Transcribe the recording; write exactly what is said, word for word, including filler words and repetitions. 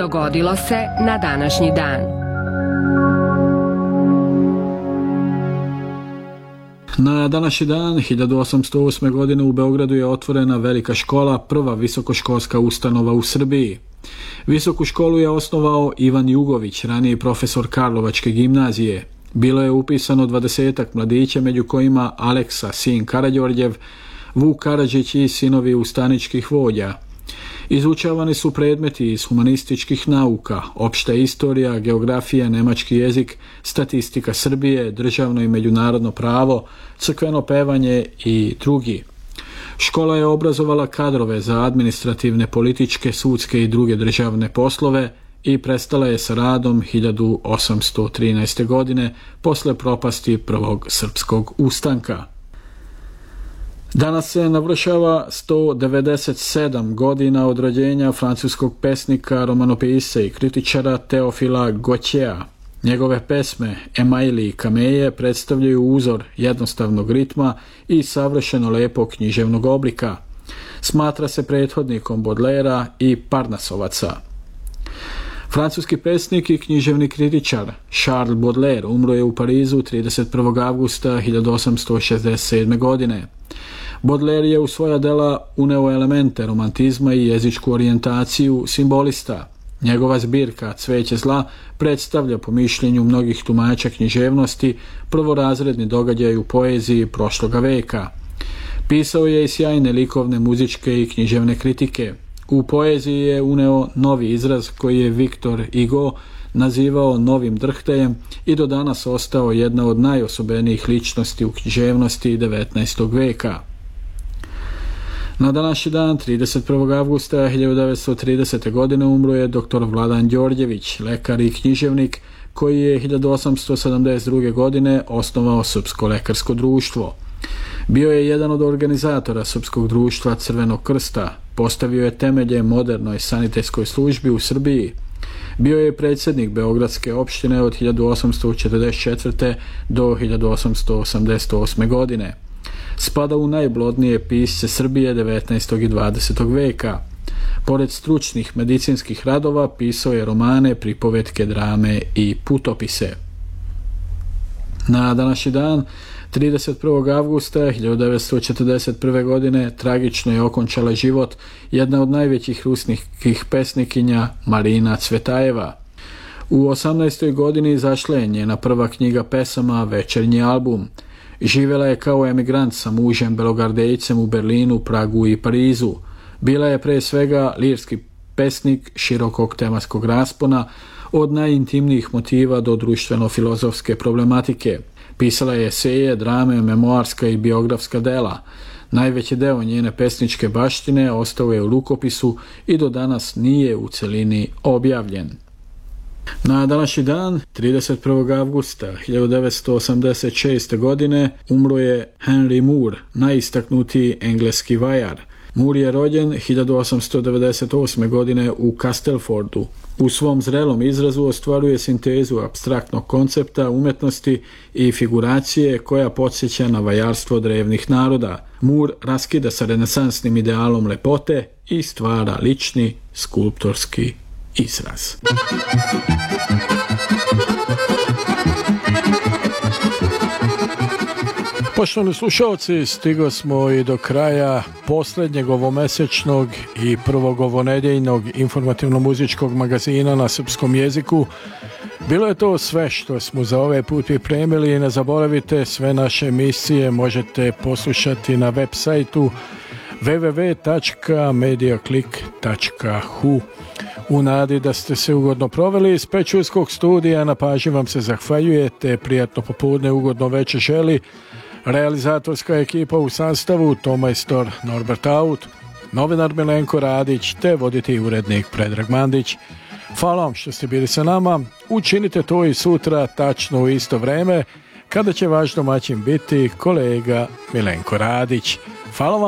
Dogodilo se na današnji dan. Na današnji dan, hiljadu osamsto osme. godine u Beogradu je otvorena velika škola, prva visokoškolska ustanova u Srbiji. Visoku školu je osnovao Ivan Jugović, raniji profesor Karlovačke gimnazije. Bilo je upisano dvadesetak mladića, među kojima Aleksa, sin Karađorđev, Vuk Karadžić i sinovi ustaničkih vođa. Izučavani su predmeti iz humanističkih nauka, opšta istorija, geografija, nemački jezik, statistika Srbije, državno i međunarodno pravo, crkveno pevanje i drugi. Škola je obrazovala kadrove za administrativne, političke, sudske i druge državne poslove i prestala je sa radom hiljadu osamsto trinaeste. godine posle propasti prvog srpskog ustanka. Danas se navršava sto devedeset sedam godina od rođenja francuskog pesnika, romanopisca i kritičara Teofila Gautiéa. Njegove pesme Emaili i Kameje predstavljaju uzor jednostavnog ritma i savršeno lepog književnog oblika. Smatra se prethodnikom Baudelaira i Parnasovaca. Francuski pesnik i književni kritičar Charles Baudelaire umro je u Parizu trideset prvog avgusta hiljadu osamsto šezdeset sedme. godine. Baudelaire je u svoja dela uneo elemente romantizma i jezičku orijentaciju simbolista. Njegova zbirka Cveće zla predstavlja po mišljenju mnogih tumača književnosti prvorazredni događaj u poeziji prošloga veka. Pisao je i sjajne likovne, muzičke i književne kritike. U poeziji je uneo novi izraz koji je Victor Hugo nazivao novim drhtajem i do danas ostao jedna od najosobenijih ličnosti u književnosti devetnaestog. veka. Na današnji dan, trideset prvog avgusta hiljadu devetsto tridesete. godine umro je doktor Vladan Đorđević, lekar i književnik koji je hiljadu osamsto sedamdeset druge. godine osnovao Srpsko lekarsko društvo. Bio je jedan od organizatora Srpskog društva Crvenog krsta, postavio je temelje modernoj sanitetskoj službi u Srbiji. Bio je predsjednik Beogradske opštine od hiljadu osamsto četrdeset četvrte. do hiljadu osamsto osamdeset osme. godine. Spada u najblodnije pisce Srbije devetnaestog i dvadesetog. veka. Pored stručnih medicinskih radova pisao je romane, pripovetke, drame i putopise. Na današnji dan, trideset prvog avgusta hiljadu devetsto četrdeset prve. godine tragično je okončala život jedna od najvećih ruskih pesnikinja Marina Cvetajeva. U osamnaestoj. godini izašla je njena prva knjiga pesama Večernji album. Živjela je kao emigrant sa mužem belogardejcem u Berlinu, Pragu i Parizu. Bila je pre svega lirski pesnik širokog tematskog raspona, od najintimnijih motiva do društveno-filozofske problematike. Pisala je eseje, drame, memoarska i biografska dela. Najveći deo njene pesničke baštine ostao je u rukopisu i do danas nije u celini objavljen. Na današnji dan, trideset prvog avgusta hiljadu devetsto osamdeset šeste. godine umro je Henry Moore, najistaknutiji engleski vajar. Moore je rođen hiljadu osamsto devedeset osme. godine u Castlefordu. U svom zrelom izrazu ostvaruje sintezu apstraktnog koncepta umetnosti i figuracije koja podsjeća na vajarstvo drevnih naroda. Moore raskida sa renesansnim idealom lepote i stvara lični skulptorski izraz. Poštovani slušalci, stigo smo i do kraja posljednjeg ovomesečnog i prvog ovonedjeljnog informativno-muzičkog magazina na srpskom jeziku. Bilo je to sve što smo za ovaj put pripremili i ne zaboravite, sve naše emisije možete poslušati na web sajtu w w w tačka mediaclick tačka h u. U nadi da ste se ugodno proveli iz Pečurskog studija, na pažnji vam se zahvaljujete, prijatno popodne, ugodno večer želi realizatorska ekipa u sastavu tomajstor Norbert Aut, novinar Milenko Radić te voditelj i urednik Predrag Mandić. Hvala vam što ste bili sa nama, učinite to i sutra tačno u isto vreme kada će vaš domaćin biti kolega Milenko Radić. Hvala vam.